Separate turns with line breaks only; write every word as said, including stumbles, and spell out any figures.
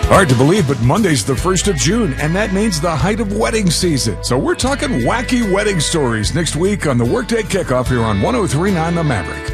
Hard to believe, but Monday's the first of June, and that means the height of wedding season. So we're talking wacky wedding stories next week on the Workday Kickoff here on one oh three point nine The Maverick.